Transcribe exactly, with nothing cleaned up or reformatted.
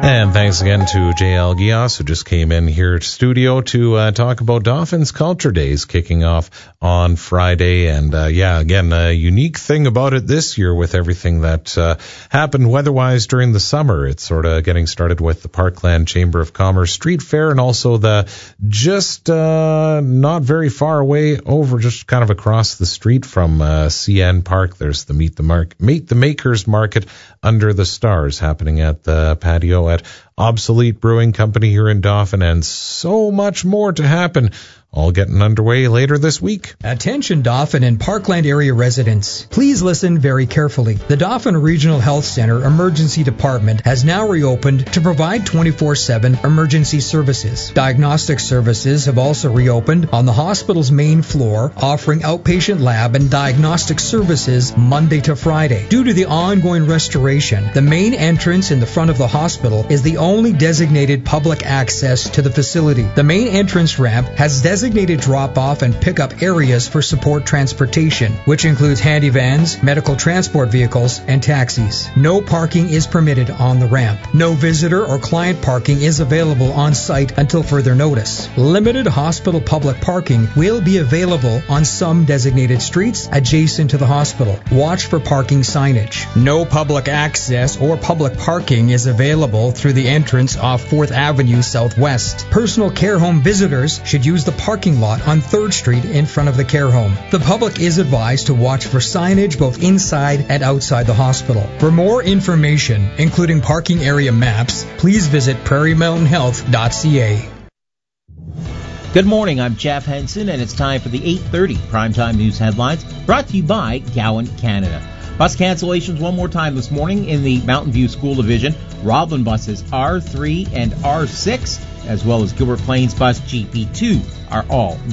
And thanks again to J L Gios, who just came in here to studio to uh, talk about Dauphin's Culture Days kicking off on Friday. And uh, yeah, again, a unique thing about it this year with everything that uh, happened weather-wise during the summer. It's sort of getting started with the Parkland Chamber of Commerce Street Fair, and also the just uh, not very far away over, just kind of across the street from uh, C N Park. There's the Meet the Mark, Meet the Makers Market under the stars happening at the patio at Obsolete Brewing Company here in Dauphin, and so much more to happen, all getting underway later this week. Attention Dauphin and Parkland area residents. Please listen very carefully. The Dauphin Regional Health Center Emergency Department has now reopened to provide twenty-four seven emergency services. Diagnostic services have also reopened on the hospital's main floor, offering outpatient lab and diagnostic services Monday to Friday. Due to the ongoing restoration, the main entrance in the front of the hospital is the only designated public access to the facility. The main entrance ramp has designated designated drop-off and pick-up areas for support transportation, which includes handy vans, medical transport vehicles, and taxis. No parking is permitted on the ramp. No visitor or client parking is available on site until further notice. Limited hospital public parking will be available on some designated streets adjacent to the hospital. Watch for parking signage. No public access or public parking is available through the entrance off fourth Avenue Southwest. Personal care home visitors should use the parking lot on third Street in front of the care home. The public is advised to watch for signage both inside and outside the hospital. For more information, including parking area maps, please visit prairie mountain health dot c a. Good morning, I'm Jeff Henson, and it's time for the eight thirty Primetime News Headlines, brought to you by Gowan Canada. Bus cancellations one more time this morning in the Mountain View School Division. Roblin buses R three and R six, as well as Gilbert Plains bus G P two, are all